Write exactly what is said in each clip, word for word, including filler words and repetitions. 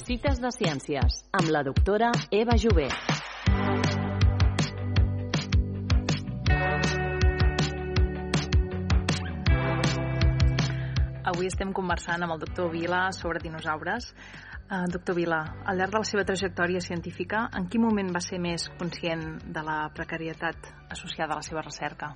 Cites de Ciències, amb la doctora Eva Jové. Avui estem conversant amb el doctor Vila sobre dinosaures. Uh, doctor Vila, al llarg de la seva trajectòria científica, en quin moment va ser més conscient de la precarietat associada a la seva recerca?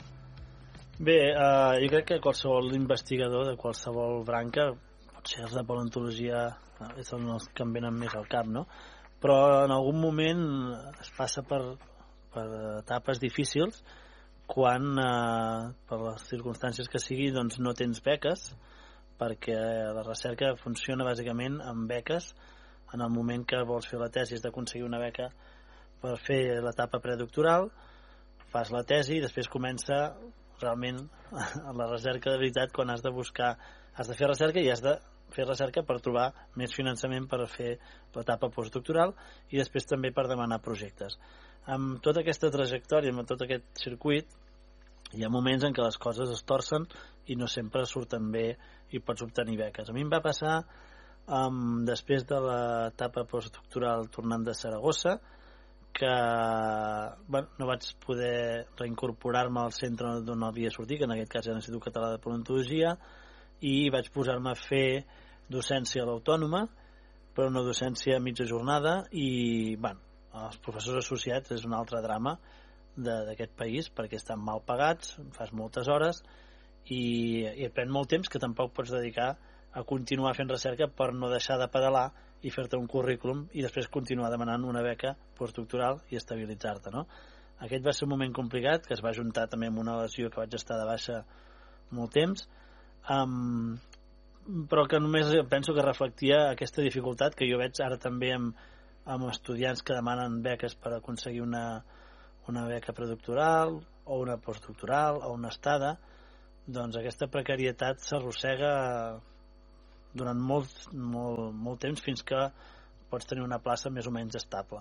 Bé, uh, jo crec que qualsevol investigador de qualsevol branca, potser els de paleontologia uh, són els que em venen més al cap, no? Però en algun moment es passa per, per etapes difícils quan, uh, per les circumstàncies que sigui, doncs no tens beques, perquè la recerca funciona bàsicament amb beques. En el moment que vols fer la tesi has d'aconseguir una beca per fer l'etapa predoctoral, fas la tesi i després comença realment la recerca de veritat, quan has de buscar, has de fer recerca i has de fer recerca per trobar més finançament per fer l'etapa postdoctoral i després també per demanar projectes. Amb tota aquesta trajectòria, amb tot aquest circuit, hi ha moments en què les coses es torcen i no sempre surten bé i pots obtenir beques. A mi em va passar um, després de l'etapa postdoctoral tornant de Saragossa, que bueno, no vaig poder reincorporar-me al centre d'on havia sortit, que en aquest cas era l'Institut Català de Paleontologia, i vaig posar-me a fer docència a l'autònoma, però una docència a mitja jornada, i bueno, els professors associats és un altre drama d'aquest país, perquè estan mal pagats, fas moltes hores i, i et pren molt temps que tampoc pots dedicar a continuar fent recerca per no deixar de pedalar i fer-te un currículum i després continuar demanant una beca postdoctoral i estabilitzar-te, no? Aquest va ser un moment complicat, que es va juntar també amb una lesió que vaig estar de baixa molt temps, um, però que només penso que reflectia aquesta dificultat que jo veig ara també amb, amb estudiants que demanen beques per aconseguir una una beca predoctoral o una postdoctoral o una estada. Doncs aquesta precarietat s'arrossega durant molt, molt, molt temps fins que pots tenir una plaça més o menys estable.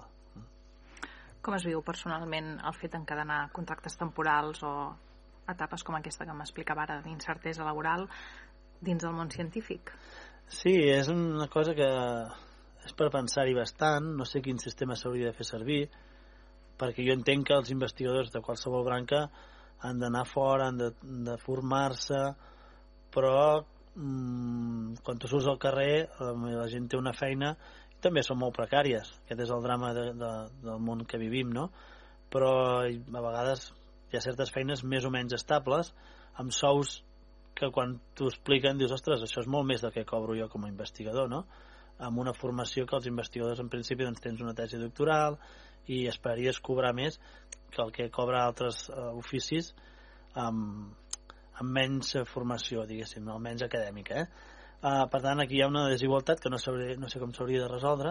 Com es viu personalment el fet d'encadenar contractes temporals o etapes com aquesta que m'explicava ara d'incertesa laboral dins del món científic? Sí, és una cosa que és per pensar-hi bastant. No sé quin sistema s'hauria de fer servir, perquè jo entenc que els investigadors de qualsevol branca han d'anar fora, han de, de formar-se, però mmm, quan tu surts al carrer la gent té una feina i també són molt precàries. Aquest és el drama de, de, del món que vivim, no? Però a vegades hi ha certes feines més o menys estables, amb sous que quan t'ho expliquen dius, ostres, això és molt més del que cobro jo com a investigador, no? Amb una formació que els investigadors en principi doncs, tens una tesi doctoral i esperaries cobrar més que el que cobra altres uh, oficis amb, amb menys formació, diguéssim, no? Menys acadèmica, eh? Uh, per tant, aquí hi ha una desigualtat que no, sabria, no sé com s'hauria de resoldre,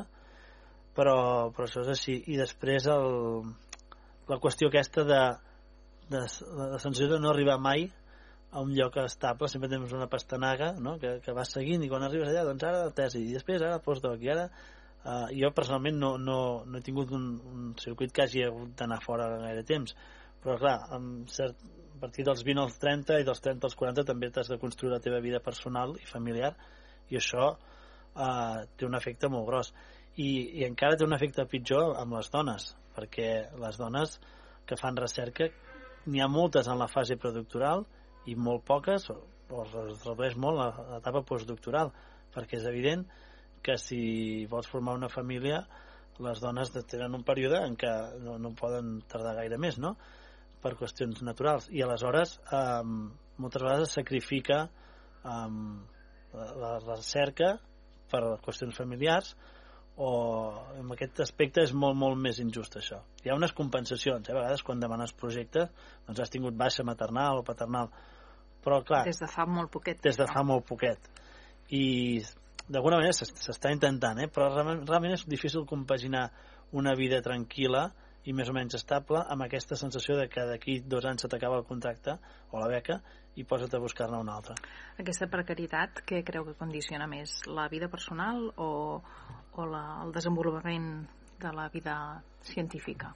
però, però això és així. I després el, la qüestió aquesta de, de, de la sensació de no arribar mai a un lloc estable, sempre tens una pastanaga, no? que, que vas seguint, i quan arribes allà, doncs ara la tesi, i després ara el postdoc, i ara uh, jo personalment no, no, no he tingut un, un circuit que hagi hagut d'anar fora gaire temps, però clar, amb cert, a partir dels vint als trenta i dels trenta als quaranta també t'has de construir la teva vida personal i familiar, i això uh, té un efecte molt gros, i, i encara té un efecte pitjor amb les dones, perquè les dones que fan recerca, n'hi ha moltes en la fase predoctoral i molt poques, o, o es redueix molt l'etapa postdoctoral, perquè és evident que si vols formar una família, les dones tenen un període en què no, no poden tardar gaire més, no? Per qüestions naturals, i aleshores eh, moltes vegades es sacrifica eh, la, la recerca per qüestions familiars, o en aquest aspecte és molt, molt més injust això. Hi ha unes compensacions, eh? A vegades quan demanes projectes doncs has tingut baixa maternal o paternal, però clar, des de fa molt poquet des de fa molt poquet, i d'alguna manera s'està intentant, eh? Però realment, realment és difícil compaginar una vida tranquil·la i més o menys estable amb aquesta sensació de que d'aquí dos anys se t'acaba el contracte o la beca i posa't a buscar-ne una altra. Aquesta precarietat, què creu que condiciona més? La vida personal o, o la, el desenvolupament de la vida científica?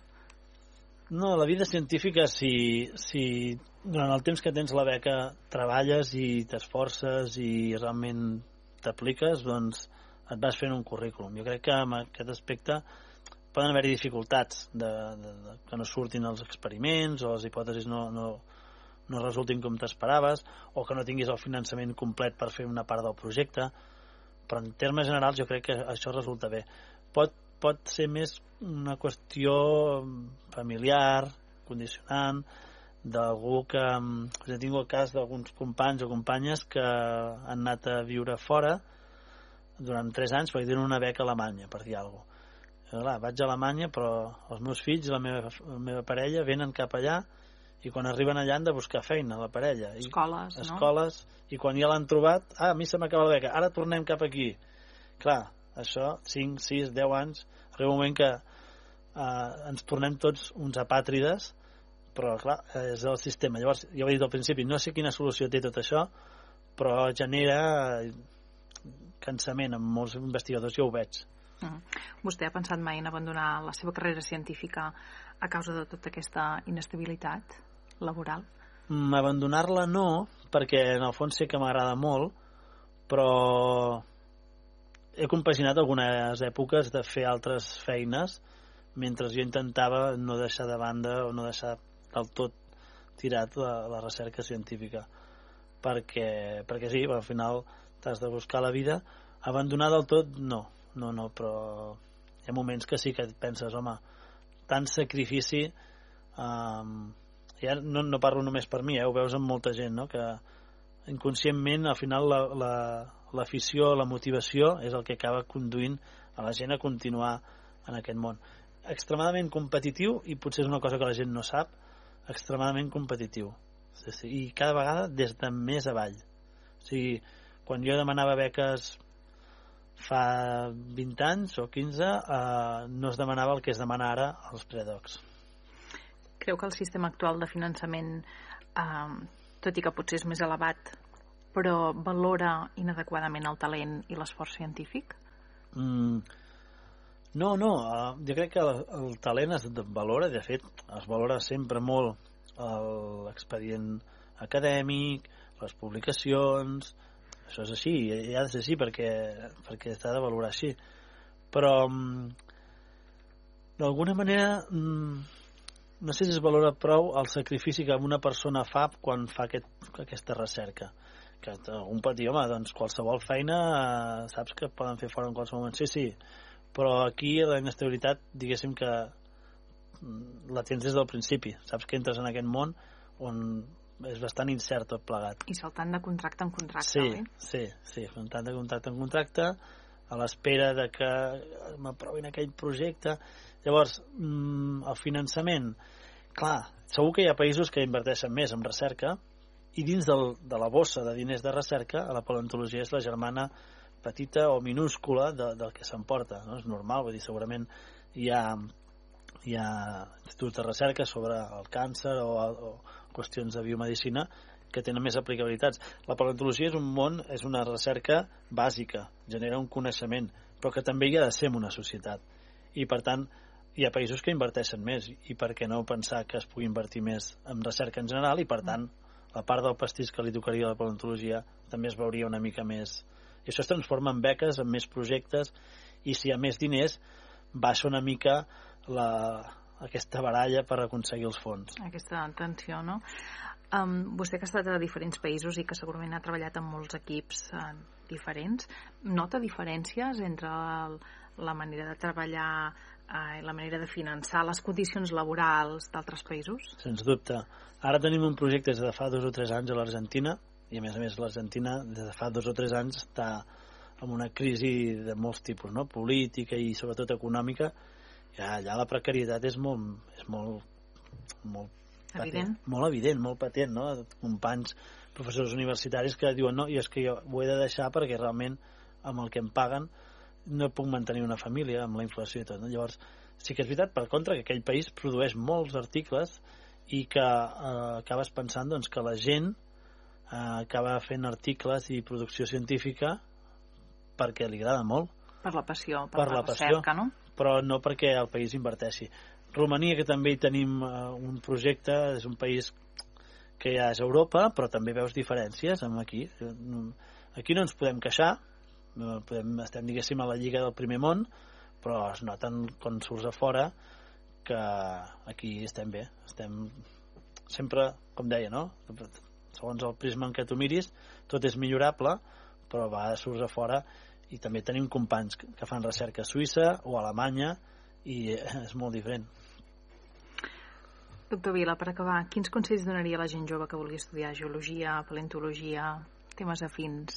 No, la vida científica, si, si durant el temps que tens la beca treballes i t'esforces i realment t'apliques, doncs et vas fent un currículum. Jo crec que en aquest aspecte poden haver-hi dificultats de, de, de, que no surtin els experiments o les hipòtesis no, no, no resultin com t'esperaves o que no tinguis el finançament complet per fer una part del projecte, però en termes generals jo crec que això resulta bé. Pot, pot ser més una qüestió familiar, condicionant, d'algú que... Jo tinc el cas d'alguns companys o companyes que han anat a viure fora durant tres anys perquè tenen una beca a Alemanya, per dir alguna cosa. Clar, vaig a Alemanya, però els meus fills i la meva, la meva parella venen cap allà i quan arriben allà han de buscar feina, la parella. I, escoles, no? Escoles, i quan ja l'han trobat, ah, a mi se m'acaba la beca, ara tornem cap aquí. Clar, això, cinc, sis, deu anys, arriba un moment que eh, ens tornem tots uns apàtrides, però clar, és el sistema. Llavors, ja ho he dit al principi, no sé quina solució té tot això, però genera cansament amb molts investigadors, jo ho veig. Uh-huh. Vostè ha pensat mai en abandonar la seva carrera científica a causa de tota aquesta inestabilitat laboral? Mm, abandonar-la no, perquè en el fons sé que m'agrada molt, però he compaginat algunes èpoques de fer altres feines mentre jo intentava no deixar de banda o no deixar del tot tirat la, la recerca científica, perquè, perquè sí, al final t'has de buscar la vida. Abandonar del tot no, no, no, però hi ha moments que sí que et penses, home, tant sacrifici, um, ja no, no parlo només per mi, eh, ho veus amb molta gent, no? Que inconscientment al final la, la, l'afició, la motivació és el que acaba conduint a la gent a continuar en aquest món. Extremadament competitiu, i potser és una cosa que la gent no sap, extremadament competitiu. Sí, sí, i cada vegada des de més avall. O sigui, quan jo demanava beques fa vint anys o quinze, eh, no es demanava el que es demana ara als predocs. Creu que el sistema actual de finançament, eh, tot i que potser és més elevat, però valora inadequadament el talent i l'esforç científic? Mm, no, no, eh, jo crec que el, el talent es valora, de fet, es valora sempre molt l'expedient acadèmic, les publicacions. Això és així, i ha de ser així perquè, perquè s'ha de valorar així. Però, d'alguna manera, no sé si es valora prou el sacrifici que una persona fa quan fa aquest, aquesta recerca. Que algun pot dir, home, doncs qualsevol feina saps que poden fer fora en qualsevol moment. Sí, sí, però aquí la inestabilitat, diguéssim que la tens des del principi. Saps que entres en aquest món on és bastant incert tot plegat. I saltant de contracte en contracte, sí, oi? Sí, sí, saltant de contracte en contracte, a l'espera de que m'aprovin aquell projecte. Llavors, mmm, el finançament, clar, segur que hi ha països que inverteixen més en recerca, i dins del, de la bossa de diners de recerca, la paleontologia és la germana petita o minúscula de, del que s'emporta, no? És normal, vull dir, segurament hi ha, hi ha instituts de recerca sobre el càncer o, o qüestions de biomedicina que tenen més aplicabilitats. La paleontologia és un món, és una recerca bàsica, genera un coneixement, però que també hi ha de ser en una societat. I, per tant, hi ha països que inverteixen més, i per què no pensar que es pugui invertir més en recerca en general, i, per tant, la part del pastís que li tocaria a la paleontologia també es veuria una mica més. I això es transforma en beques, en més projectes, i si hi ha més diners, baixa una mica la... aquesta baralla per aconseguir els fons. Aquesta tensió, no? Um, vostè que ha estat a diferents països i que segurament ha treballat amb molts equips uh, diferents, nota diferències entre el, la manera de treballar uh, i la manera de finançar les condicions laborals d'altres països? Sens dubte. Ara tenim un projecte des de fa dos o tres anys a l'Argentina, i a més a més l'Argentina des de fa dos o tres anys està en una crisi de molts tipus, no? Política i sobretot econòmica. Ja, allà la precarietat és molt, és molt, molt evident. Patent, molt evident, molt patent, no? Companys, professors universitaris que diuen no, i és que jo ho he de deixar perquè realment amb el que em paguen no puc mantenir una família amb la inflació i tot, no? Llavors, sí que és veritat, per contra, que aquell país produeix molts articles i que eh, acabes pensant doncs, que la gent eh, acaba fent articles i producció científica perquè li agrada molt. Per la passió, per, per la, la recerca, passió, no? Però no perquè el país inverteixi. Romania, que també hi tenim uh, un projecte, és un país que ja és Europa, però també veus diferències amb aquí. Aquí no ens podem queixar, podem, estem, diguéssim, a la lliga del primer món, però es noten quan surts a fora que aquí estem bé, estem sempre, com deia, no? Segons el prisma en què tu miris, tot és millorable, però va, surts a fora i també tenim companys que fan recerca a Suïssa o a Alemanya i és molt diferent. Doctor Vila, per acabar, quins consells donaria a la gent jove que vulgui estudiar geologia, paleontologia, temes afins?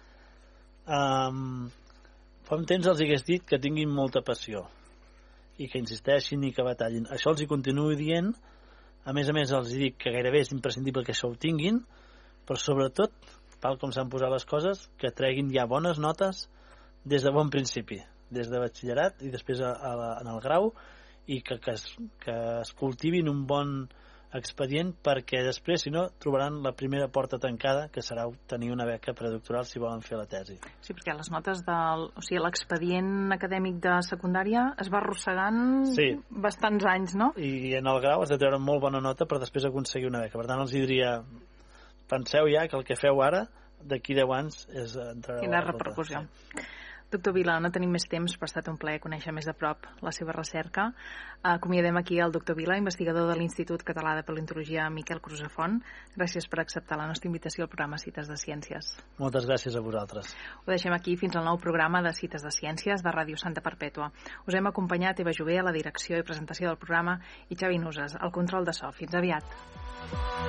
Um, fa un temps els hagués dit que tinguin molta passió i que insisteixin i que batallin. Això els hi continuo dient. A més a més els dic que gairebé és imprescindible que això ho tinguin, però sobretot, tal com s'han posat les coses, que treguin ja bones notes des de bon principi, des de batxillerat i després a, a la, en el grau, i que, que, es, que es cultivin un bon expedient, perquè després, si no, trobaran la primera porta tancada, que serà obtenir una beca predoctoral si volen fer la tesi. Sí, perquè les notes del... O sigui, l'expedient acadèmic de secundària es va arrossegant sí. bastants anys, no? I en el grau has de treure molt bona nota per després aconseguir una beca. Per tant, els diria, penseu ja que el que feu ara, d'aquí deu anys, és entrar a la repercussió. Sí. Doctor Vila, no tenim més temps, però ha estat un plaer conèixer més de prop la seva recerca. Acomiadem aquí el doctor Vila, investigador de l'Institut Català de Paleontologia Miquel Crusafont. Gràcies per acceptar la nostra invitació al programa Cites de Ciències. Moltes gràcies a vosaltres. Ho deixem aquí fins al nou programa de Cites de Ciències de Ràdio Santa Perpètua. Us hem acompanyat Eva Jové a la direcció i presentació del programa i Xavi Nuses al control de so. Fins aviat.